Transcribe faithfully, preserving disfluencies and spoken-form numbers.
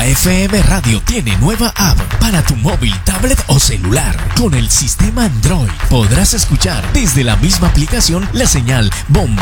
F M Radio tiene nueva app para tu móvil, tablet o celular. Con el sistema Android podrás escuchar desde la misma aplicación la señal Bomba